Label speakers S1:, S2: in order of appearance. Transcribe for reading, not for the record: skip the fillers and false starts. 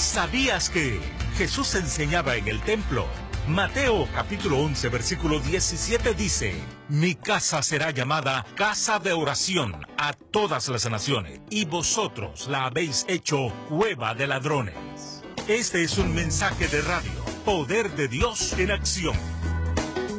S1: ¿Sabías que Jesús enseñaba en el templo? Mateo capítulo 11 versículo 17 dice: Mi casa será llamada casa de oración a todas las naciones, y vosotros la habéis hecho cueva de ladrones. Este es un mensaje de radio, Poder de Dios en acción.